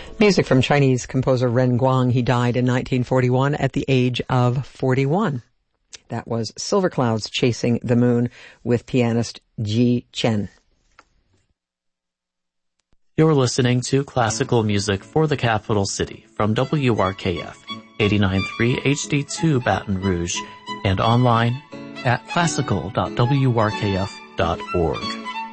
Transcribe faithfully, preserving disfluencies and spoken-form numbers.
Music from Chinese composer Ren Guang. He died in nineteen forty-one at the age of forty-one. That was Silver Clouds Chasing the Moon with pianist Ji Chen. You're listening to classical music for the capital city from W R K F eighty-nine point three H D two Baton Rouge and online at classical dot w r k f dot org.